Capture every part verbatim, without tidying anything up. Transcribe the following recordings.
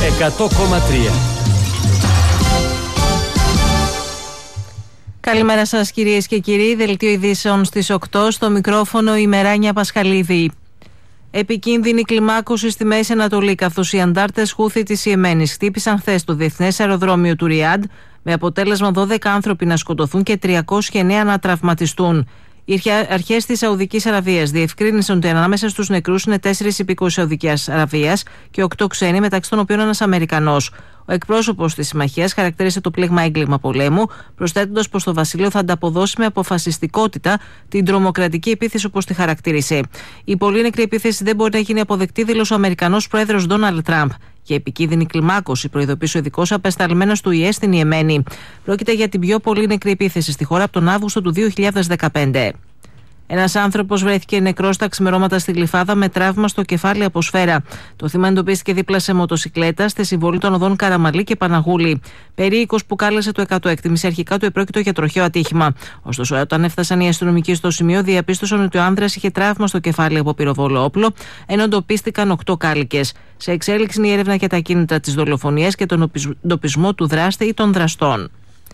εκατό κόμμα τρία. Καλημέρα σας κυρίες και κύριοι. Δελτίο ειδήσεων στις οκτώ, στο μικρόφωνο η Μεράνια Πασχαλίδη. Επικίνδυνη κλιμάκωση στη Μέση Ανατολή, καθώς οι αντάρτες Χούθη της Ιεμένης χτύπησαν χθες το διεθνές αεροδρόμιο του Ριάντ, με αποτέλεσμα δώδεκα άνθρωποι να σκοτωθούν και τριακόσιοι εννέα να τραυματιστούν. Οι αρχές της Σαουδικής Αραβίας διευκρίνησαν ότι ανάμεσα στους νεκρούς είναι τέσσερις υπηκόοι Σαουδικής Αραβίας και οκτώ ξένοι, μεταξύ των οποίων ένας Αμερικανός. Ο εκπρόσωπος της συμμαχίας χαρακτήρισε το πλήγμα έγκλημα πολέμου, προσθέτοντας πως το Βασίλειο θα ανταποδώσει με αποφασιστικότητα την τρομοκρατική επίθεση, όπως τη χαρακτήρισε. Η πολύ νεκρή επίθεση δεν μπορεί να γίνει αποδεκτή, δήλωσε ο Αμερικανός πρόεδρος Ντόναλντ Τραμπ. Για επικίνδυνη κλιμάκωση, προειδοποίησε ο ειδικός απεσταλμένος του ΙΕ στην Ιεμένη. Πρόκειται για την πιο πολύ νεκρή επίθεση στη χώρα από τον Αύγουστο του δύο χιλιάδες δεκαπέντε. Ένας άνθρωπος βρέθηκε νεκρός τα ξημερώματα στη Γλυφάδα με τραύμα στο κεφάλι από σφαίρα. Το θύμα εντοπίστηκε δίπλα σε μοτοσικλέτα στη συμβολή των οδών Καραμαλή και Παναγούλη. Περίοικος που κάλεσε το εκατό εκτίμησε αρχικά του επρόκειτο για τροχαίο ατύχημα. Ωστόσο, όταν έφτασαν οι αστυνομικοί στο σημείο, διαπίστωσαν ότι ο άνδρας είχε τραύμα στο κεφάλι από πυροβόλο όπλο, ενώ εντοπίστηκαν οκτώ κάλικες. Σε εξέλιξη είναι η έρευνα για τα κίνητρα της δολοφονίας και τον εντοπισμό του δράστη ή των δραστών.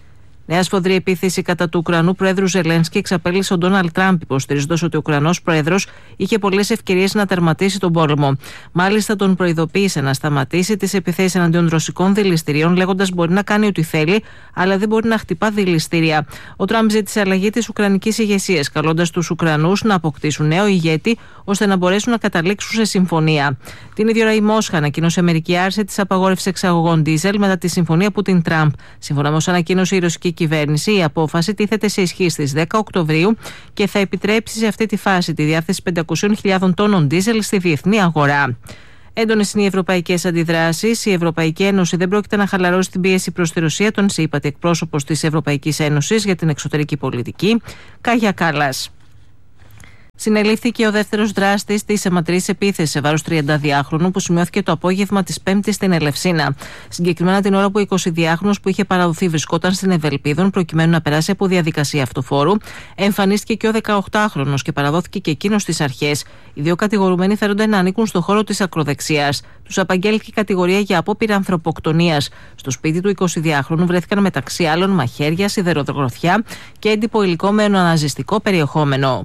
Νέα σφοδρή επίθεση κατά του Ουκρανού Προέδρου Ζελένσκι εξαπέλυσε ο Ντόναλντ Τραμπ, υποστηρίζοντας ότι ο Ουκρανός Πρόεδρος είχε πολλές ευκαιρίες να τερματίσει τον πόλεμο. Μάλιστα, τον προειδοποίησε να σταματήσει τις επιθέσεις εναντίον ρωσικών δηληστηρίων, λέγοντας μπορεί να κάνει ό,τι θέλει, αλλά δεν μπορεί να χτυπά δηληστήρια. Ο Τραμπ ζήτησε αλλαγή της Ουκρανικής ηγεσίας, καλώντας τους Ουκρανούς να αποκτήσουν νέο ηγέτη, ώστε να μπορέσουν να καταλήξουν σε συμφωνία. Την ίδια ώρα η Μόσχα ανακοίνωσε αμερική άρση της απαγόρευσης εξαγωγών ντίζελ μετά τη συμφωνία Πούτιν-Τραμπ. Σύμφωνα με όσα ανακοίνωσε η ρωσική κυβέρνηση, η απόφαση τίθεται σε ισχύ στις δέκα Οκτωβρίου και θα επιτρέψει σε αυτή τη φάση τη διάθεση πεντακόσιες χιλιάδες τόνων ντίζελ στη διεθνή αγορά. Έντονες είναι οι ευρωπαϊκές αντιδράσεις. Η Ευρωπαϊκή Ένωση δεν πρόκειται να χαλαρώσει την πίεση προς τη Ρωσία, τον είπατε εκπρόσωπος της Ευρωπαϊκής Ένωσης για την εξωτερική πολιτική, Κάγια Κάλλας. Συνελήφθηκε ο δεύτερος δράστης της αιματηρής επίθεσης σε βάρος τριανταδυάχρονου που σημειώθηκε το απόγευμα της Πέμπτης στην Ελευσίνα. Συγκεκριμένα την ώρα που ο εικοσιδυάχρονος που είχε παραδοθεί βρισκόταν στην Ευελπίδων προκειμένου να περάσει από διαδικασία αυτοφόρου, εμφανίστηκε και ο δεκαοκτάχρονος και παραδόθηκε και εκείνος στις αρχές. Οι δύο κατηγορουμένοι φέρονται να ανήκουν στο χώρο της ακροδεξιάς. Τους απαγγέλθηκε κατηγορία για απόπειρα ανθρωποκτονίας. Στο σπίτι του εικοσιδυάχρονου βρέθηκαν μεταξύ άλλων μαχαίρια, σιδερογροθιά και έντυπο υλικό με ναζιστικό περιεχόμενο.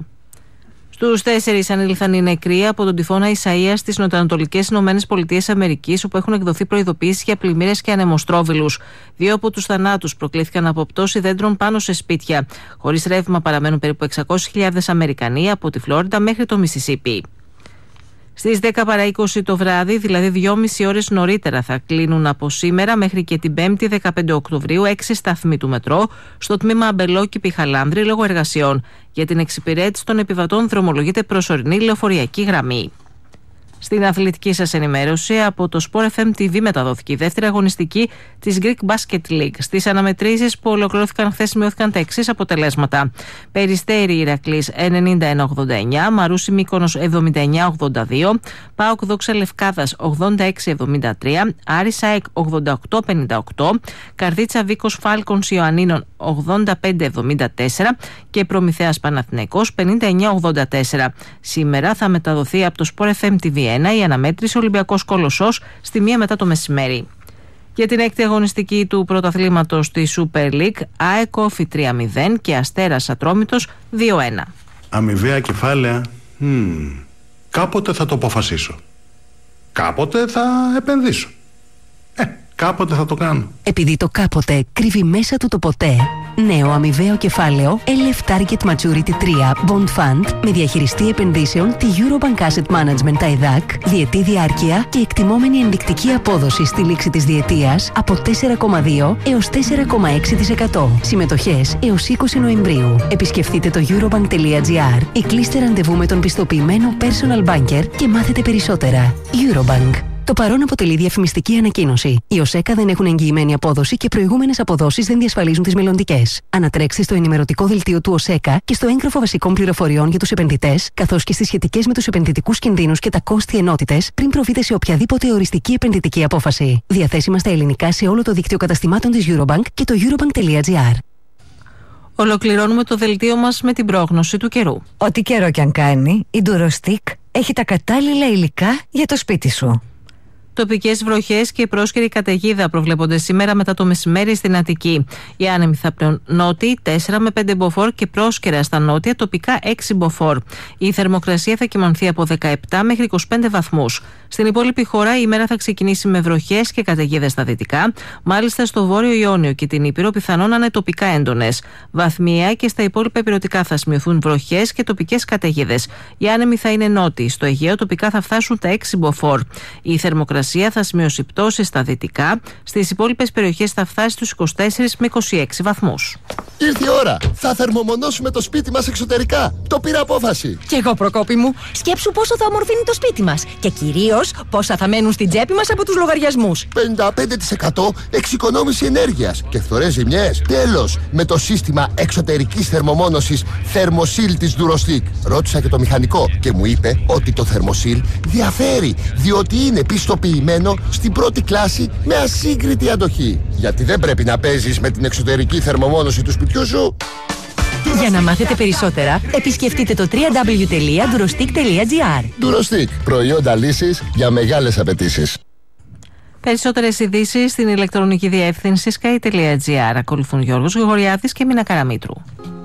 Στους τέσσερις ανήλθαν οι νεκροί από τον τυφώνα Ισαΐα στις νοτιοανατολικές ΗΠΑ, όπου έχουν εκδοθεί προειδοποιήσεις για πλημμύρες και ανεμοστρόβιλους. Δύο από τους θανάτους προκλήθηκαν από πτώση δέντρων πάνω σε σπίτια. Χωρίς ρεύμα παραμένουν περίπου εξακόσιες χιλιάδες Αμερικανοί από τη Φλόριντα μέχρι το Μισισίπι. Στις δέκα παρά είκοσι το βράδυ, δηλαδή δυόμιση ώρες νωρίτερα, θα κλείνουν από σήμερα μέχρι και την Πέμπτη δεκαπέντε Οκτωβρίου έξι σταθμοί του μετρό στο τμήμα Αμπελόκηπη-Χαλάνδρη λόγω εργασιών. Για την εξυπηρέτηση των επιβατών δρομολογείται προσωρινή λεωφοριακή γραμμή. Στην αθλητική σας ενημέρωση, από το Sport εφ εμ τι βι μεταδόθηκε η δεύτερη αγωνιστική της Greek Basket League. Στις αναμετρήσεις που ολοκληρώθηκαν χθες σημειώθηκαν τα εξής αποτελέσματα. Περιστέρι Ηρακλής ενενήντα ένα ογδόντα εννιά, Μαρούσι Μύκονος εβδομήντα εννιά ογδόντα δύο, ΠΑΟΚ Δόξα Λευκάδας ογδόντα έξι εβδομήντα τρία, Άρης ΑΕΚ ογδόντα οκτώ πενήντα οκτώ, Καρδίτσα Βίκος Φάλκονς Ιωαννίνων ογδόντα πέντε εβδομήντα τέσσερα και Προμηθέας Παναθηναϊκός πενήντα εννιά ογδόντα τέσσερα. Σήμερα θα μεταδοθεί από το Sport εφ εμ τι βι ένα η αναμέτρηση Ολυμπιακός Κολοσσός στη μία μετά το μεσημέρι. Για την έκτη αγωνιστική του πρωταθλήματος τη Super League, ΑΕΚ Όφη τρία μηδέν και Αστέρας Ατρόμητος δύο ένα. Αμοιβαία κεφάλαια, hmm. κάποτε θα το αποφασίσω. Κάποτε θα επενδύσω. Ε, κάποτε θα το κάνω. Επειδή το κάποτε κρύβει μέσα του το ποτέ. Νέο αμοιβαίο κεφάλαιο ελ εφ Target Maturity τρία Bond Fund με διαχειριστή επενδύσεων τη Eurobank Asset Management τα ΕΔΑΚ, διετή διάρκεια και εκτιμόμενη ενδεικτική απόδοση στη λήξη της διετίας από τέσσερα κόμμα δύο έως τέσσερα κόμμα έξι τοις εκατό. Συμμετοχές έως είκοσι Νοεμβρίου. Επισκεφτείτε το eurobank.gr ή κλείστε ραντεβού με τον πιστοποιημένο personal banker και μάθετε περισσότερα. Eurobank. Το παρόν αποτελεί διαφημιστική ανακοίνωση. Οι ΟΣΕΚΑ δεν έχουν εγγυημένη απόδοση και προηγούμενες αποδόσεις δεν διασφαλίζουν τις μελλοντικές. Ανατρέξτε στο ενημερωτικό δελτίο του ΟΣΕΚΑ και στο έγγραφο βασικών πληροφοριών για τους επενδυτές, καθώς και στις σχετικές με τους επενδυτικούς κινδύνους και τα κόστη ενότητες, πριν προβείτε σε οποιαδήποτε οριστική επενδυτική απόφαση. Διαθέσιμα στα ελληνικά σε όλο το δίκτυο καταστημάτων της Eurobank και το eurobank.gr. Ολοκληρώνουμε το δελτίο μας με την πρόγνωση του καιρού. Ό,τι καιρό κι αν κάνει, η Durostic έχει τα κατάλληλα υλικά για το σπίτι σου. Τοπικές βροχές και πρόσκαιρη καταιγίδα προβλέπονται σήμερα μετά το μεσημέρι στην Αττική. Οι άνεμοι θα πλέον νότιοι τέσσερα με πέντε μποφόρ και πρόσκαιρα στα νότια, τοπικά έξι μποφόρ. Η θερμοκρασία θα κυμανθεί από δεκαεπτά μέχρι είκοσι πέντε βαθμούς. Στην υπόλοιπη χώρα η ημέρα θα ξεκινήσει με βροχές και καταιγίδες στα δυτικά. Μάλιστα στο βόρειο Ιόνιο και την Ήπειρο πιθανόν να είναι τοπικά έντονες. Βαθμιαία και στα υπόλοιπα ηπειρωτικά θα σημειωθούν βροχές και τοπικές καταιγίδες. Οι άνεμοι θα είναι νότιοι. Στο Αιγαίο τοπικά θα φτάσουν τα έξι μποφόρ. Η θερμοκρασία θα σημειώσει πτώσεις στα δυτικά. Στις υπόλοιπες περιοχές θα φτάσει στους είκοσι τέσσερα με είκοσι έξι βαθμούς. Ήρθε η ώρα. Θα θερμομονώσουμε το σπίτι μας εξωτερικά. Το πήρα απόφαση. Κι εγώ, Προκόπη μου. Σκέψου πόσο θα ομορφύνει το σπίτι μας. Και κυρίως πόσα θα μένουν στην τσέπη μας από τους λογαριασμούς. πενήντα πέντε τοις εκατό εξοικονόμηση ενέργειας και φθορές ζημιές. Τέλος, με το σύστημα εξωτερικής θερμομόνωσης Thermosil της Durostic. Ρώτησα και το μηχανικό και μου είπε ότι το Thermosil διαφέρει, διότι είναι πιστοποιημένο στην πρώτη κλάση με ασύγκριτη αντοχή. Γιατί δεν πρέπει να παίζεις με την εξωτερική θερμομόνωση του σπιτιού σου. Για να μάθετε περισσότερα, επισκεφτείτε το double-u double-u double-u τελεία durostic τελεία gr. Durostic, προϊόντα λύσης για μεγάλες απαιτήσεις. Περισσότερες ειδήσεις στην ηλεκτρονική διεύθυνση sky τελεία gr. Ακολουθούν Γιώργος Γρηγοριάδης και Μίνα Καραμήτρου.